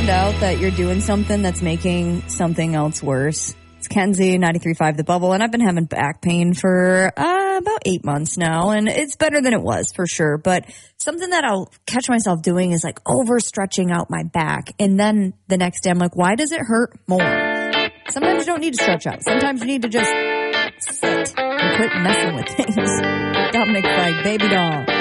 out that you're doing something that's making something else worse. It's Kenzie, 93.5 The Bubble, and I've been having back pain for about 8 months now, and it's better than it was for sure. But something that I'll catch myself doing is like overstretching out my back, and then the next day I'm like, why does it hurt more? Sometimes you don't need to stretch out. Sometimes you need to just sit and quit messing with things. Dominic Fike, Baby Doll.